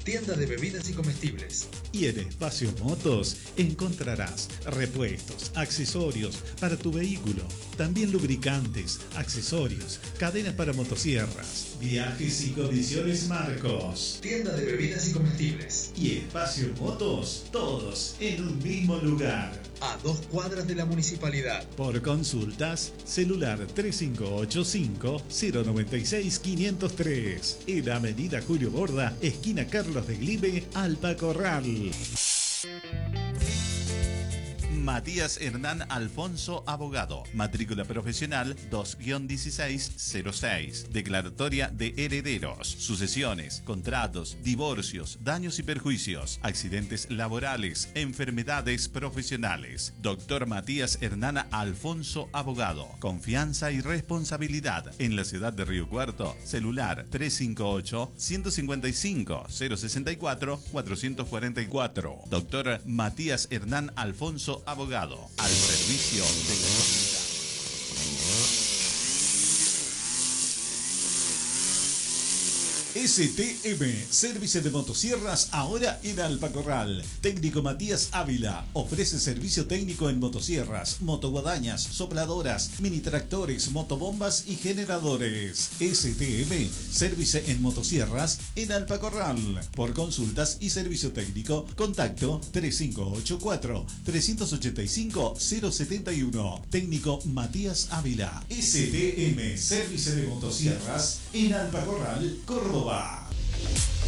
tienda de bebidas y comestibles. Y en Espacio Motos encontrarás repuestos, accesorios para tu vehículo, también lubricantes, accesorios, cadenas para motosierras, viajes y condiciones Marcos. Tienda de bebidas y comestibles. Y Espacio Motos, todos en un mismo lugar. A 2 cuadras de la municipalidad. Por consultas, celular 3585-096-503. En Avenida Julio Borda, esquina Carlos de Glibe, Alpacorral. Matías Hernán Alfonso, abogado. Matrícula profesional 2-1606. Declaratoria de herederos, sucesiones, contratos, divorcios, daños y perjuicios, accidentes laborales, enfermedades profesionales. Doctor Matías Hernán Alfonso, abogado. Confianza y responsabilidad. En la ciudad de Río Cuarto. Celular 358-155-064-444. Doctor Matías Hernán Alfonso, abogado, al servicio de la comunidad. STM, Servicio de Motosierras, ahora en Alpacorral. Técnico Matías Ávila ofrece servicio técnico en motosierras, motoguadañas, sopladoras, mini tractores, motobombas y generadores. STM, Servicio en Motosierras en Alpacorral. Por consultas y servicio técnico, contacto 3584-385-071. Técnico Matías Ávila. STM, Servicio de Motosierras en Alpacorral, Córdoba.